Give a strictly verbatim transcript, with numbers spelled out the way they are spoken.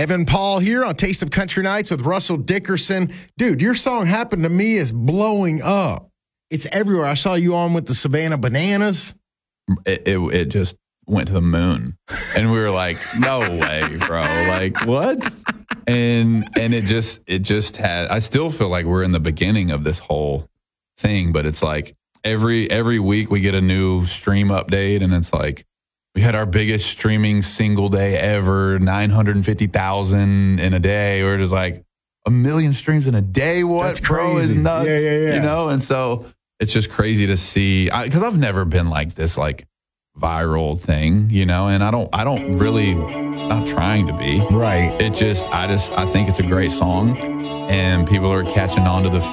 Evan Paul here on Taste of Country Nights with Russell Dickerson. Dude, your song Happened to Me is blowing up. It's everywhere. I saw you on with the Savannah Bananas. It, it, it just went to the moon. And we were like, no way, bro. Like, what? And and it just, it just had, I still feel like we're in the beginning of this whole thing, but it's like every every week we get a new stream update, and it's like, we had our biggest streaming single day ever, nine hundred fifty thousand in a day. We're just like, a million streams in a day? What, That's bro, crazy. is nuts. Yeah, yeah, yeah. You know, and so it's just crazy to see, because I've never been like this, like, viral thing, you know, and I don't, I don't really, not trying to be. Right. It just, I just, I think it's a great song, and people are catching on to the